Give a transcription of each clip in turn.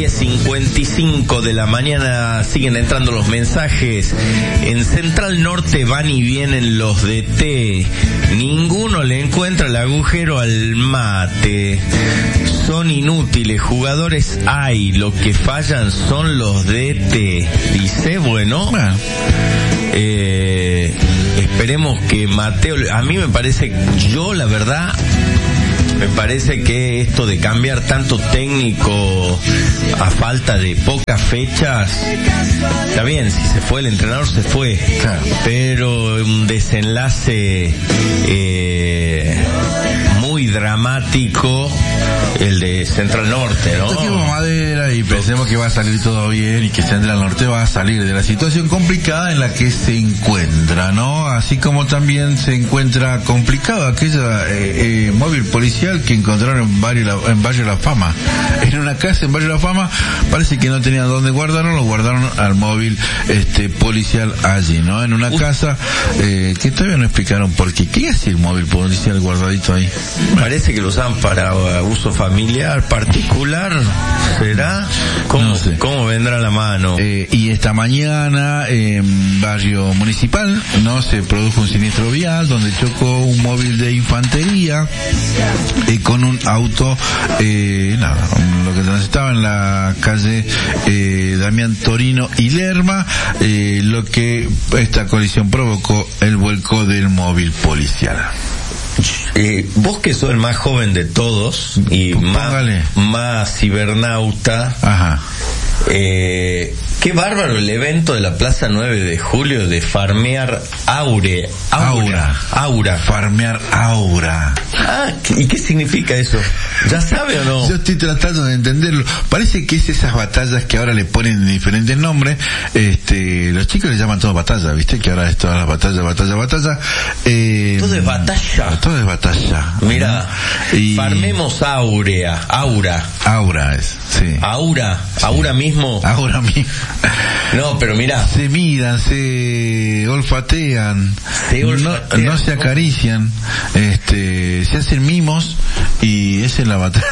10:55 de la mañana siguen entrando los mensajes. En Central Norte van y vienen los DT. Ninguno le encuentra el agujero al mate. Son inútiles, jugadores hay, lo que fallan son los DT. Dice, bueno. Esperemos que Mateo, a mí me parece, la verdad, me parece que esto de cambiar tanto técnico a falta de pocas fechas, está bien, si se fue el entrenador se fue, claro, pero un desenlace muy dramático el de Central Norte, ¿no? Toquemos madera y pensemos que va a salir todo bien y que Central Norte va a salir de la situación complicada en la que se encuentra, ¿no? Así como también se encuentra complicado aquella móvil policial que encontraron en Barrio La Fama. En una casa en Barrio La Fama parece que no tenían dónde guardarlo, lo guardaron al móvil policial allí, ¿no? En una casa que todavía no explicaron por qué. ¿Qué hace el móvil policial guardadito ahí? Parece que lo usan para uso familiar, particular, ¿será? ¿Cómo vendrá la mano? Y esta mañana en Barrio Municipal, ¿no? Se produjo un siniestro vial donde chocó un móvil de infantería con un auto, lo que transitaba en la calle Damián Torino y Lerma, lo que esta colisión provocó el vuelco del móvil policial. Vos que sos el más joven de todos y más cibernauta, ajá. Qué bárbaro el evento de la Plaza 9 de Julio de farmear Aura. Farmear Aura. ¿Y qué significa eso? ¿Ya sabe o no? Yo estoy tratando de entenderlo. Parece que es esas batallas que ahora le ponen diferentes nombres. Los chicos le llaman todo batalla, ¿viste? Que ahora es todas las batalla. Todo es batalla. Todo es batalla. Mira, farmemos Aura es, sí. Aura mismo. No, pero mira. Se miran, se olfatean, no se acarician, se hacen mimos y esa es la batalla.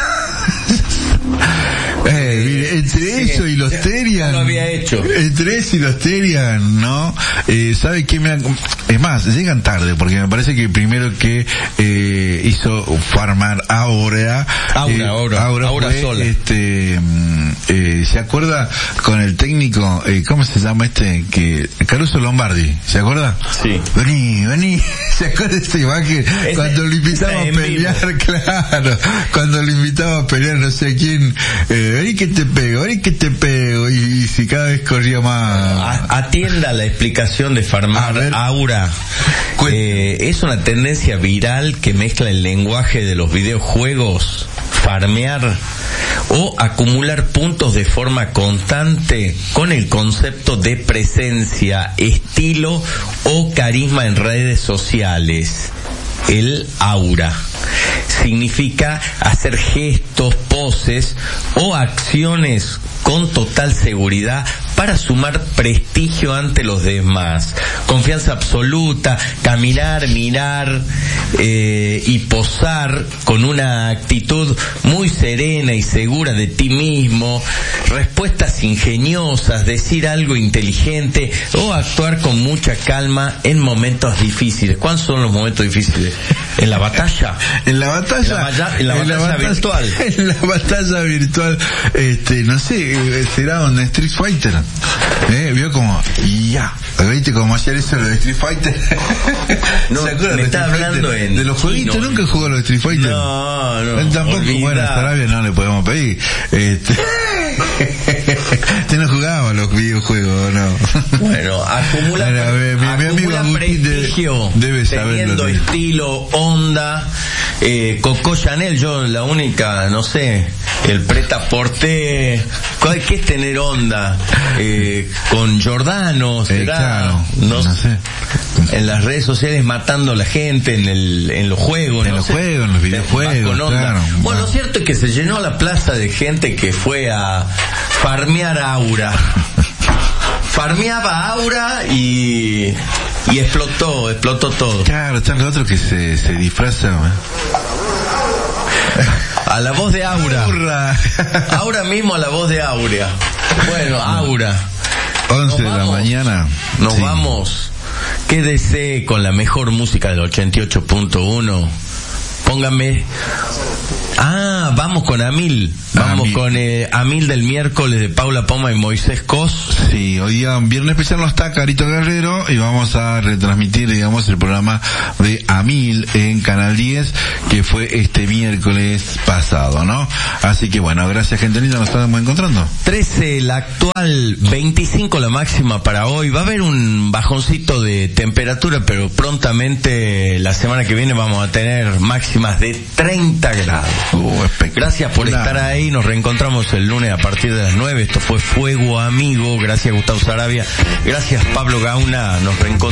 Entre eso y los Terian. No lo había hecho. Entre eso y los Terian, ¿no? ¿Sabe qué es más, llegan tarde, porque me parece que el primero que hizo farmar Aura fue, sola. ¿se acuerda con el técnico, cómo se llama que Caruso Lombardi? ¿Se acuerda? Sí. Vení. ¿Se acuerda esa imagen? Cuando lo invitaba a pelear, claro. Cuando lo invitaba a pelear no sé quién, vení que te pego, y si cada vez corría más. Atienda la explicación de farmar Aura. Es una tendencia viral que mezcla el lenguaje de los videojuegos, farmear o acumular puntos de forma constante con el concepto de presencia, estilo o carisma en redes sociales. El aura significa hacer gestos, poses o acciones con total seguridad para sumar prestigio ante los demás, confianza absoluta, caminar, mirar y posar con una actitud muy serena y segura de ti mismo, respuestas ingeniosas, decir algo inteligente o actuar con mucha calma en momentos difíciles. ¿Cuáles son los momentos difíciles? ¿En la batalla? En la batalla virtual. En la batalla virtual, no sé, será un Street Fighter. Vio como, ¿viste cómo hacían eso los Street Fighter? No, ¿se acuerdan me está hablando de los jueguitos? ¿Nunca jugó a los Street Fighter? No. Él tampoco, bueno, estará bien, no le podemos pedir. Usted no jugaba a los videojuegos, ¿no? Bueno, acumula mi amigo Agustín debe saberlo. Teniendo estilo, onda, Coco Chanel, yo la única, no sé, el prêt-à-porter, ¿qué es tener onda? Con Giordano, será, claro, no sé. En las redes sociales matando a la gente, en los juegos, en los videojuegos, claro. Bueno, lo cierto es que se llenó la plaza de gente que fue a farmear Aura. Farmeaba Aura y explotó todo. Claro, están los otros que se disfrazan, A la voz de Aura. Ahora mismo a la voz de Aura. Bueno, Aura. 11 de la mañana. Nos vamos. Quédese con la mejor música del 88.1. Póngame. Vamos con Amil. Vamos con Amil del miércoles de Paula Poma y Moisés Cos. Sí, hoy día viernes especial no está Carito Guerrero y vamos a retransmitir, digamos, el programa de Amil en Canal 10, que fue este miércoles pasado, ¿no? Así que bueno, gracias gente linda, nos estamos encontrando. 13 la actual, 25 la máxima para hoy. Va a haber un bajoncito de temperatura, pero prontamente la semana que viene vamos a tener máximas de 30 grados. Gracias por estar ahí, nos reencontramos el lunes a partir de las 9. Esto fue Fuego Amigo. Gracias Gustavo Sarabia, gracias Pablo Gauna, nos reencontramos